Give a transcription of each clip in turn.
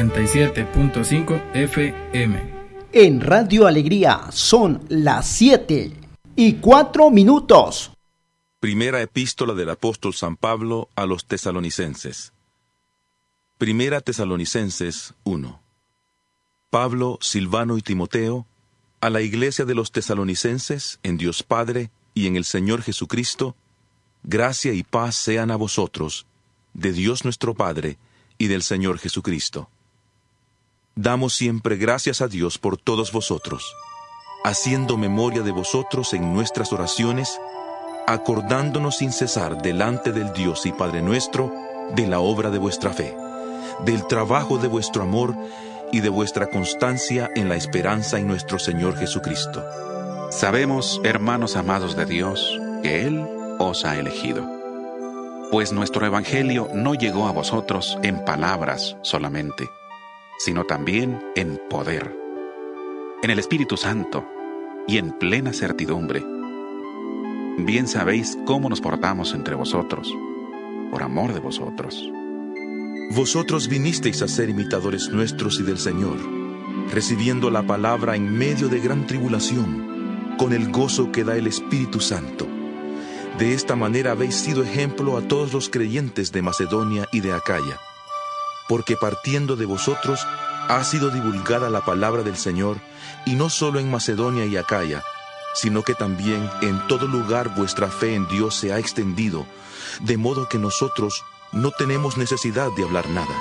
97.5 FM. En Radio Alegría son las 7:04. Primera epístola del apóstol San Pablo a los tesalonicenses. Primera Tesalonicenses 1. Pablo, Silvano y Timoteo, a la iglesia de los tesalonicenses, en Dios Padre y en el Señor Jesucristo, gracia y paz sean a vosotros, de Dios nuestro Padre y del Señor Jesucristo. Damos siempre gracias a Dios por todos vosotros, haciendo memoria de vosotros en nuestras oraciones, acordándonos sin cesar delante del Dios y Padre nuestro de la obra de vuestra fe, del trabajo de vuestro amor y de vuestra constancia en la esperanza en nuestro Señor Jesucristo. Sabemos, hermanos amados de Dios, que Él os ha elegido, pues nuestro evangelio no llegó a vosotros en palabras solamente, sino también en poder, en el Espíritu Santo y en plena certidumbre. Bien sabéis cómo nos portamos entre vosotros, por amor de vosotros. Vosotros vinisteis a ser imitadores nuestros y del Señor, recibiendo la palabra en medio de gran tribulación, con el gozo que da el Espíritu Santo. De esta manera habéis sido ejemplo a todos los creyentes de Macedonia y de Acaya, porque partiendo de vosotros ha sido divulgada la palabra del Señor, y no solo en Macedonia y Acaya, sino que también en todo lugar vuestra fe en Dios se ha extendido, de modo que nosotros no tenemos necesidad de hablar nada.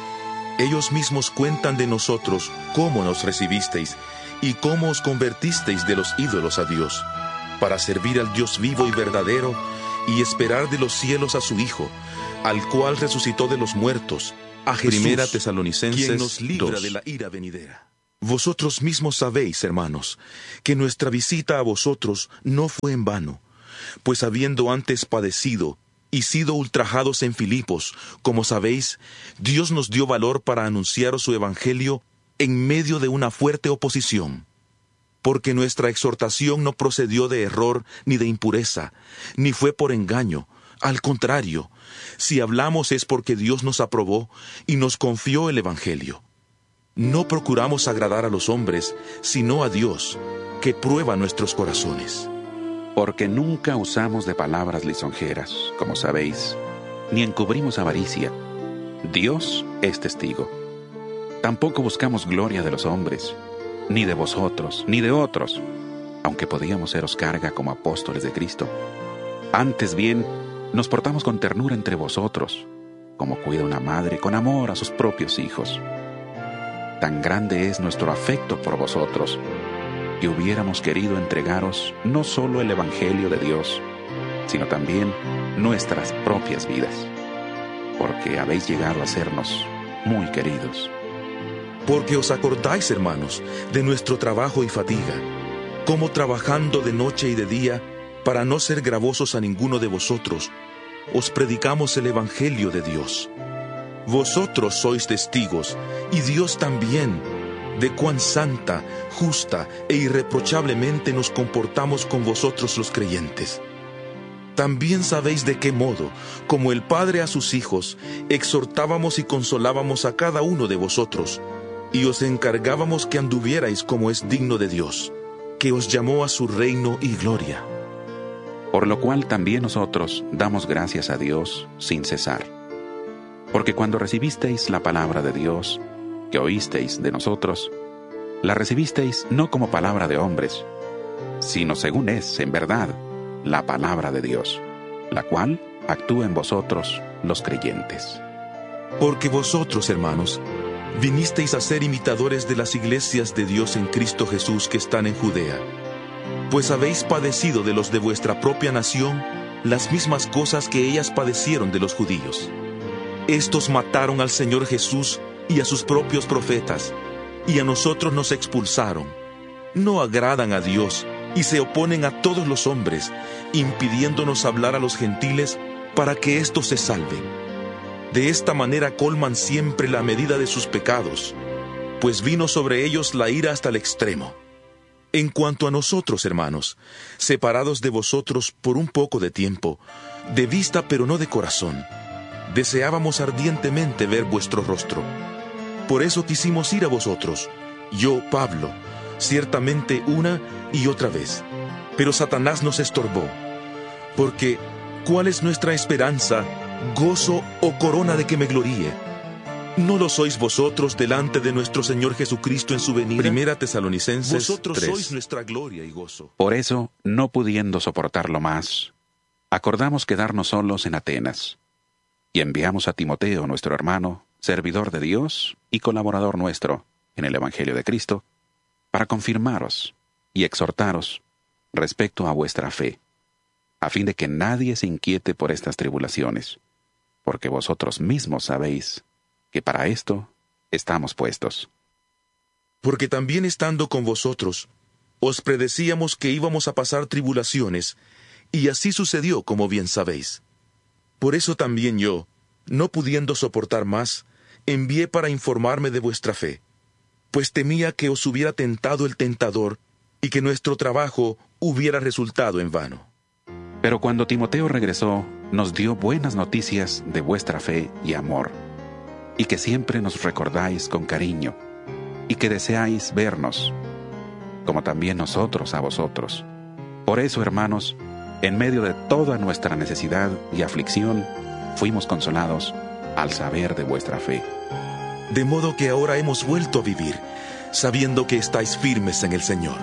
Ellos mismos cuentan de nosotros cómo nos recibisteis y cómo os convertisteis de los ídolos a Dios, para servir al Dios vivo y verdadero y esperar de los cielos a su Hijo, al cual resucitó de los muertos, a Jesús, Primera Tesalonicenses, quien nos libra 2. de la ira venidera. Vosotros mismos sabéis, hermanos, que nuestra visita a vosotros no fue en vano, pues habiendo antes padecido y sido ultrajados en Filipos, como sabéis, Dios nos dio valor para anunciaros su evangelio en medio de una fuerte oposición. Porque nuestra exhortación no procedió de error ni de impureza, ni fue por engaño. Al contrario, si hablamos es porque Dios nos aprobó y nos confió el evangelio. No procuramos agradar a los hombres, sino a Dios, que prueba nuestros corazones. Porque nunca usamos de palabras lisonjeras, como sabéis, ni encubrimos avaricia. Dios es testigo. Tampoco buscamos gloria de los hombres, ni de vosotros, ni de otros, aunque podíamos seros carga como apóstoles de Cristo. Antes bien, nos portamos con ternura entre vosotros, como cuida una madre con amor a sus propios hijos. Tan grande es nuestro afecto por vosotros, que hubiéramos querido entregaros no solo el Evangelio de Dios, sino también nuestras propias vidas, porque habéis llegado a sernos muy queridos. Porque os acordáis, hermanos, de nuestro trabajo y fatiga, como trabajando de noche y de día, para no ser gravosos a ninguno de vosotros, os predicamos el Evangelio de Dios. Vosotros sois testigos, y Dios también, de cuán santa, justa e irreprochablemente nos comportamos con vosotros los creyentes. También sabéis de qué modo, como el Padre a sus hijos, exhortábamos y consolábamos a cada uno de vosotros, y os encargábamos que anduvierais como es digno de Dios, que os llamó a su reino y gloria. Por lo cual también nosotros damos gracias a Dios sin cesar. Porque cuando recibisteis la palabra de Dios, que oísteis de nosotros, la recibisteis no como palabra de hombres, sino según es, en verdad, la palabra de Dios, la cual actúa en vosotros los creyentes. Porque vosotros, hermanos, vinisteis a ser imitadores de las iglesias de Dios en Cristo Jesús que están en Judea, pues habéis padecido de los de vuestra propia nación las mismas cosas que ellas padecieron de los judíos. Estos mataron al Señor Jesús y a sus propios profetas, y a nosotros nos expulsaron. No agradan a Dios y se oponen a todos los hombres, impidiéndonos hablar a los gentiles para que éstos se salven. De esta manera colman siempre la medida de sus pecados, pues vino sobre ellos la ira hasta el extremo. En cuanto a nosotros, hermanos, separados de vosotros por un poco de tiempo, de vista pero no de corazón, deseábamos ardientemente ver vuestro rostro. Por eso quisimos ir a vosotros, yo, Pablo, ciertamente una y otra vez. Pero Satanás nos estorbó. Porque, ¿cuál es nuestra esperanza, gozo o corona de que me gloríe? ¿No lo sois vosotros delante de nuestro Señor Jesucristo en su venida? Primera Tesalonicenses Vosotros 3. sois nuestra gloria y gozo. Por eso, no pudiendo soportarlo más, acordamos quedarnos solos en Atenas, y enviamos a Timoteo, nuestro hermano, servidor de Dios y colaborador nuestro en el Evangelio de Cristo, para confirmaros y exhortaros respecto a vuestra fe, a fin de que nadie se inquiete por estas tribulaciones, porque vosotros mismos sabéis que para esto estamos puestos. Porque también estando con vosotros, os predecíamos que íbamos a pasar tribulaciones, y así sucedió, como bien sabéis. Por eso también yo, no pudiendo soportar más, envié para informarme de vuestra fe, pues temía que os hubiera tentado el tentador, y que nuestro trabajo hubiera resultado en vano. Pero cuando Timoteo regresó, nos dio buenas noticias de vuestra fe y amor, y que siempre nos recordáis con cariño, y que deseáis vernos, como también nosotros a vosotros. Por eso, hermanos, en medio de toda nuestra necesidad y aflicción, fuimos consolados al saber de vuestra fe. De modo que ahora hemos vuelto a vivir, sabiendo que estáis firmes en el Señor.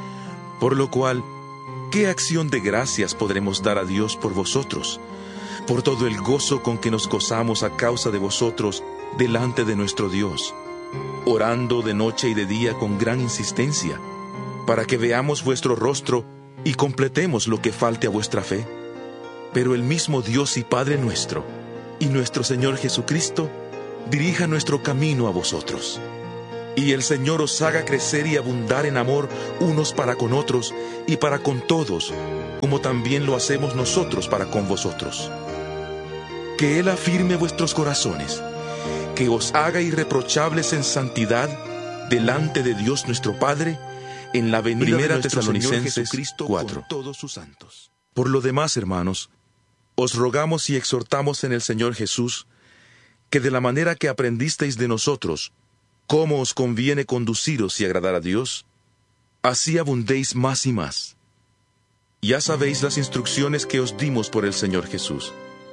Por lo cual, ¿qué acción de gracias podremos dar a Dios por vosotros? Por todo el gozo con que nos gozamos a causa de vosotros delante de nuestro Dios, orando de noche y de día con gran insistencia, para que veamos vuestro rostro y completemos lo que falte a vuestra fe. Pero el mismo Dios y Padre nuestro, y nuestro Señor Jesucristo, dirija nuestro camino a vosotros. Y el Señor os haga crecer y abundar en amor unos para con otros y para con todos, como también lo hacemos nosotros para con vosotros. Que Él afirme vuestros corazones, que os haga irreprochables en santidad delante de Dios nuestro Padre, en la venida de nuestro Señor Jesucristo 4. Con todos sus santos. Por lo demás, hermanos, os rogamos y exhortamos en el Señor Jesús, que de la manera que aprendisteis de nosotros, cómo os conviene conduciros y agradar a Dios, así abundéis más y más. Ya sabéis las instrucciones que os dimos por el Señor Jesús.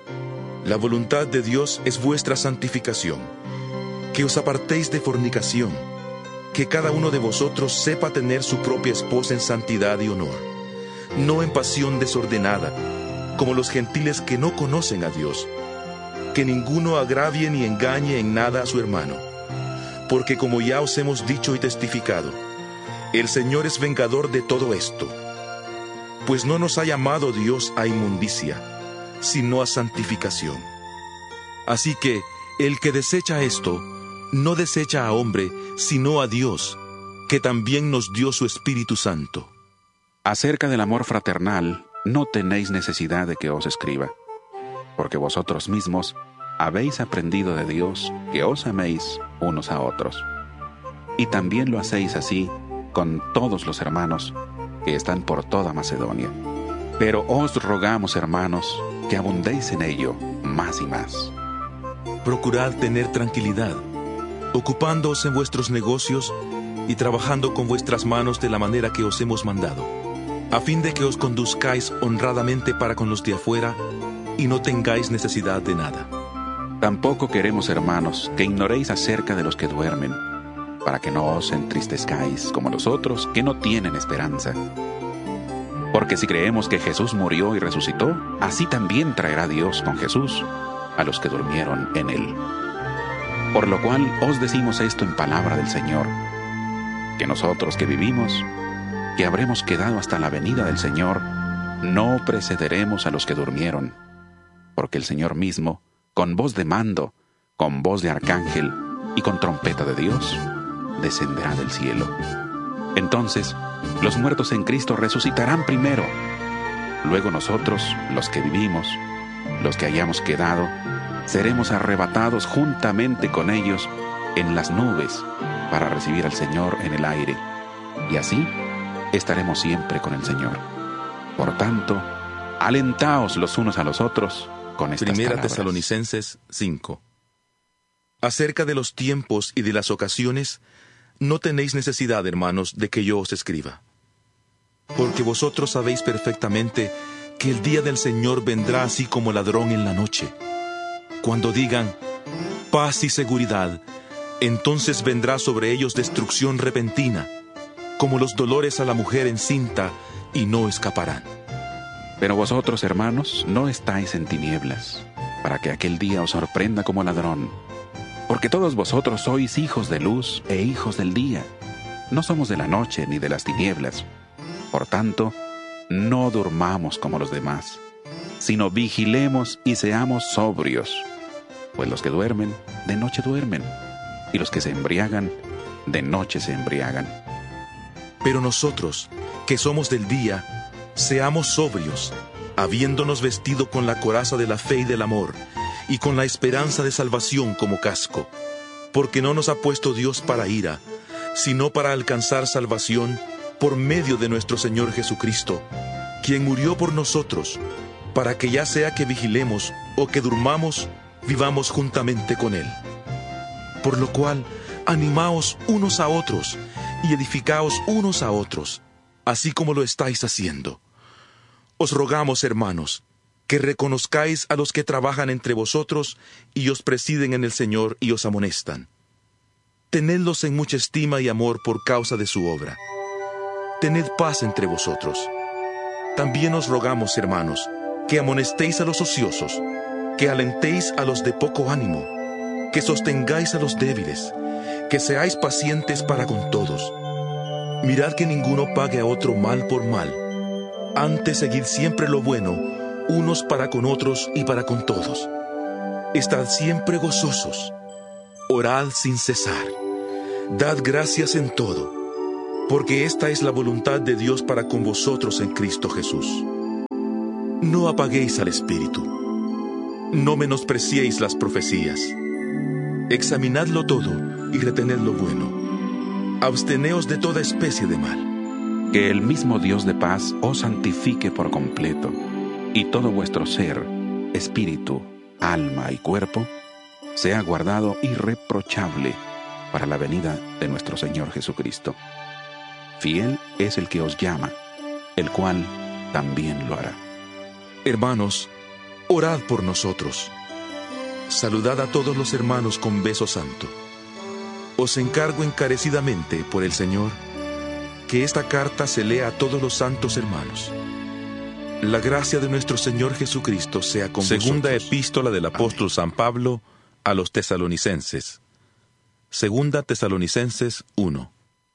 La voluntad de Dios es vuestra santificación, que os apartéis de fornicación, que cada uno de vosotros sepa tener su propia esposa en santidad y honor, no en pasión desordenada, como los gentiles que no conocen a Dios, que ninguno agravie ni engañe en nada a su hermano, porque como ya os hemos dicho y testificado, el Señor es vengador de todo esto, pues no nos ha llamado Dios a inmundicia, sino a santificación. Así que el que desecha esto, no desecha a hombre, sino a Dios, que también nos dio su Espíritu Santo. Acerca del amor fraternal, no tenéis necesidad de que os escriba, porque vosotros mismos habéis aprendido de Dios que os améis unos a otros. Y también lo hacéis así con todos los hermanos que están por toda Macedonia. Pero os rogamos, hermanos, que abundéis en ello más y más. Procurad tener tranquilidad, ocupándoos en vuestros negocios y trabajando con vuestras manos de la manera que os hemos mandado, a fin de que os conduzcáis honradamente para con los de afuera y no tengáis necesidad de nada. Tampoco queremos, hermanos, que ignoréis acerca de los que duermen, para que no os entristezcáis como los otros que no tienen esperanza. Porque si creemos que Jesús murió y resucitó, así también traerá Dios con Jesús a los que durmieron en él. Por lo cual os decimos esto en palabra del Señor, que nosotros que vivimos, que habremos quedado hasta la venida del Señor, no precederemos a los que durmieron, porque el Señor mismo, con voz de mando, con voz de arcángel y con trompeta de Dios, descenderá del cielo. Entonces, los muertos en Cristo resucitarán primero. Luego nosotros, los que vivimos, los que hayamos quedado, seremos arrebatados juntamente con ellos en las nubes para recibir al Señor en el aire, y así estaremos siempre con el Señor. Por tanto, alentaos los unos a los otros con estas Primera palabras. Tesalonicenses 5. Acerca de los tiempos y de las ocasiones, no tenéis necesidad, hermanos, de que yo os escriba. Porque vosotros sabéis perfectamente que el día del Señor vendrá así como ladrón en la noche. Cuando digan, paz y seguridad, entonces vendrá sobre ellos destrucción repentina, como los dolores a la mujer encinta, y no escaparán. Pero vosotros, hermanos, no estáis en tinieblas, para que aquel día os sorprenda como ladrón. Porque todos vosotros sois hijos de luz e hijos del día. No somos de la noche ni de las tinieblas. Por tanto, no durmamos como los demás, sino vigilemos y seamos sobrios. Pues los que duermen, de noche duermen, y los que se embriagan, de noche se embriagan. Pero nosotros, que somos del día, seamos sobrios, habiéndonos vestido con la coraza de la fe y del amor, y con la esperanza de salvación como casco. Porque no nos ha puesto Dios para ira, sino para alcanzar salvación por medio de nuestro Señor Jesucristo, quien murió por nosotros, para que ya sea que vigilemos o que durmamos, vivamos juntamente con Él. Por lo cual, animaos unos a otros, y edificaos unos a otros, así como lo estáis haciendo. Os rogamos, hermanos, que reconozcáis a los que trabajan entre vosotros y os presiden en el Señor y os amonestan. Tenedlos en mucha estima y amor por causa de su obra. Tened paz entre vosotros. También os rogamos, hermanos, que amonestéis a los ociosos, que alentéis a los de poco ánimo, que sostengáis a los débiles, que seáis pacientes para con todos. Mirad que ninguno pague a otro mal por mal. Antes seguid siempre lo bueno, unos para con otros y para con todos. Estad siempre gozosos. Orad sin cesar. Dad gracias en todo, porque esta es la voluntad de Dios para con vosotros en Cristo Jesús. No apaguéis al Espíritu. No menospreciéis las profecías. Examinadlo todo y retened lo bueno. Absteneos de toda especie de mal. Que el mismo Dios de paz os santifique por completo, y todo vuestro ser, espíritu, alma y cuerpo, sea guardado irreprochable para la venida de nuestro Señor Jesucristo. Fiel es el que os llama, el cual también lo hará. Hermanos, orad por nosotros. Saludad a todos los hermanos con beso santo. Os encargo encarecidamente por el Señor que esta carta se lea a todos los santos hermanos. La gracia de nuestro Señor Jesucristo sea con vosotros. Segunda epístola del apóstol San Pablo a los Tesalonicenses. Segunda Tesalonicenses 1.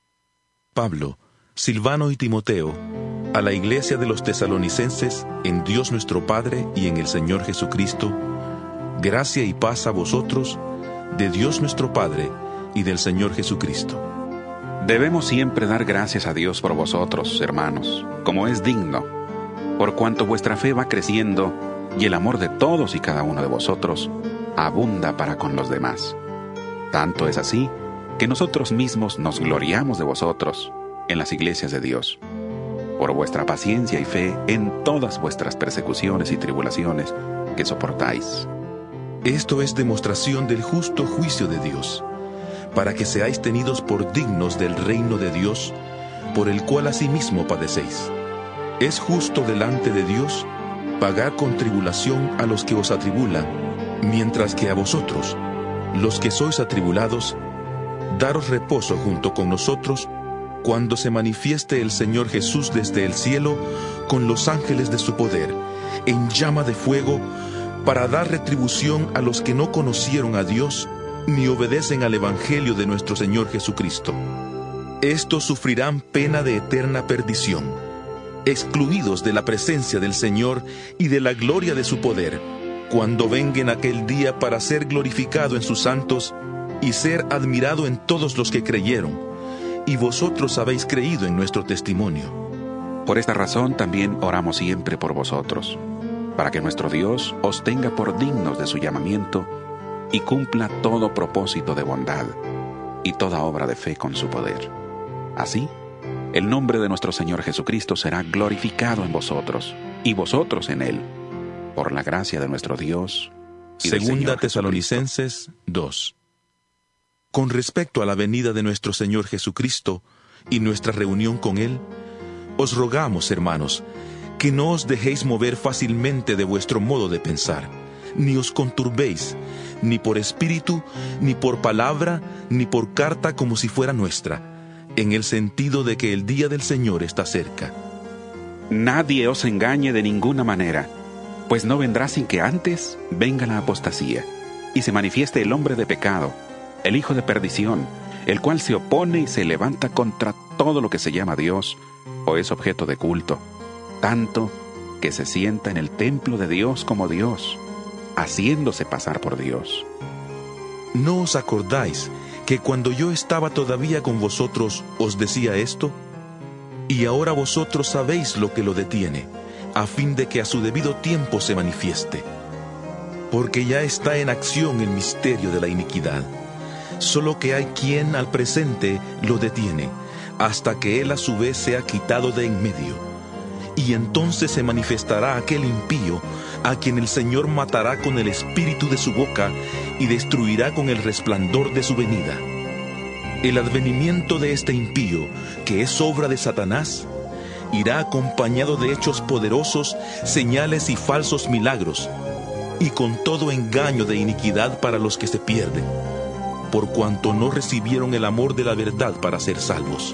Pablo, Silvano y Timoteo, a la iglesia de los Tesalonicenses, en Dios nuestro Padre y en el Señor Jesucristo, gracia y paz a vosotros, de Dios nuestro Padre y del Señor Jesucristo. Debemos siempre dar gracias a Dios por vosotros, hermanos, como es digno, por cuanto vuestra fe va creciendo y el amor de todos y cada uno de vosotros abunda para con los demás. Tanto es así que nosotros mismos nos gloriamos de vosotros en las iglesias de Dios, por vuestra paciencia y fe en todas vuestras persecuciones y tribulaciones que soportáis. Esto es demostración del justo juicio de Dios, para que seáis tenidos por dignos del reino de Dios, por el cual asimismo padecéis. Es justo delante de Dios pagar con tribulación a los que os atribulan, mientras que a vosotros, los que sois atribulados, daros reposo junto con nosotros, cuando se manifieste el Señor Jesús desde el cielo con los ángeles de su poder, en llama de fuego, para dar retribución a los que no conocieron a Dios ni obedecen al Evangelio de nuestro Señor Jesucristo. Estos sufrirán pena de eterna perdición, excluidos de la presencia del Señor y de la gloria de su poder, cuando vengan aquel día para ser glorificado en sus santos y ser admirado en todos los que creyeron, y vosotros habéis creído en nuestro testimonio. Por esta razón también oramos siempre por vosotros, para que nuestro Dios os tenga por dignos de su llamamiento y cumpla todo propósito de bondad y toda obra de fe con su poder. Así, el nombre de nuestro Señor Jesucristo será glorificado en vosotros y vosotros en Él, por la gracia de nuestro Dios y Segunda Tesalonicenses 2. Con respecto a la venida de nuestro Señor Jesucristo y nuestra reunión con Él, os rogamos, hermanos, que no os dejéis mover fácilmente de vuestro modo de pensar, ni os conturbéis, ni por espíritu, ni por palabra, ni por carta como si fuera nuestra, en el sentido de que el día del Señor está cerca. Nadie os engañe de ninguna manera, pues no vendrá sin que antes venga la apostasía, y se manifieste el hombre de pecado, el hijo de perdición, el cual se opone y se levanta contra todo lo que se llama Dios o es objeto de culto, tanto que se sienta en el templo de Dios como Dios, haciéndose pasar por Dios. ¿No os acordáis que cuando yo estaba todavía con vosotros os decía esto? Y ahora vosotros sabéis lo que lo detiene, a fin de que a su debido tiempo se manifieste. Porque ya está en acción el misterio de la iniquidad, solo que hay quien al presente lo detiene, hasta que él a su vez sea quitado de en medio. Y entonces se manifestará aquel impío, a quien el Señor matará con el espíritu de su boca y destruirá con el resplandor de su venida. El advenimiento de este impío, que es obra de Satanás, irá acompañado de hechos poderosos, señales y falsos milagros, y con todo engaño de iniquidad para los que se pierden, por cuanto no recibieron el amor de la verdad para ser salvos.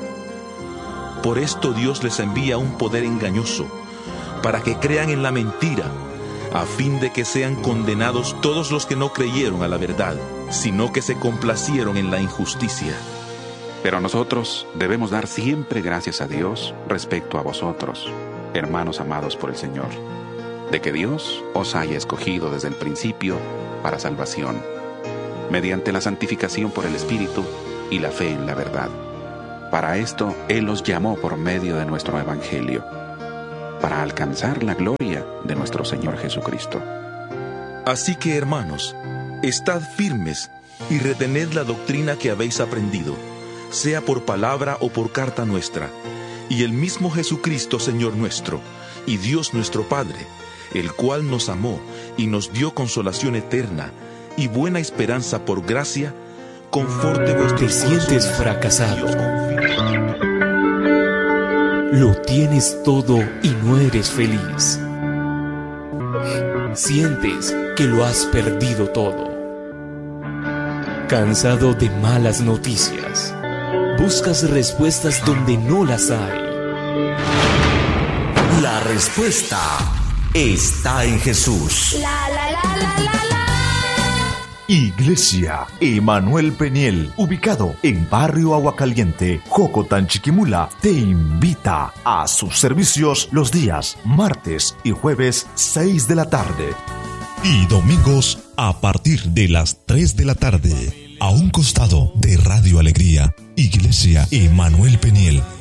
Por esto Dios les envía un poder engañoso, para que crean en la mentira, a fin de que sean condenados todos los que no creyeron a la verdad, sino que se complacieron en la injusticia. Pero nosotros debemos dar siempre gracias a Dios respecto a vosotros, hermanos amados por el Señor, de que Dios os haya escogido desde el principio para salvación, mediante la santificación por el Espíritu y la fe en la verdad. Para esto Él os llamó por medio de nuestro Evangelio, para alcanzar la gloria de nuestro Señor Jesucristo. Así que, hermanos, estad firmes y retened la doctrina que habéis aprendido, sea por palabra o por carta nuestra, y el mismo Jesucristo Señor nuestro, y Dios nuestro Padre, el cual nos amó y nos dio consolación eterna y buena esperanza por gracia, conforte vuestros ¿Te sientes fracasado? Lo tienes todo y no eres feliz. Sientes que lo has perdido todo. Cansado de malas noticias. Buscas respuestas donde no las hay. La respuesta está en Jesús. Iglesia Emanuel Peniel, ubicado en Barrio Aguacaliente, Jocotán, Chiquimula, te invita a sus servicios los días martes y jueves 6 de la tarde. Y domingos a partir de las 3 de la tarde, a un costado de Radio Alegría, Iglesia Emanuel Peniel.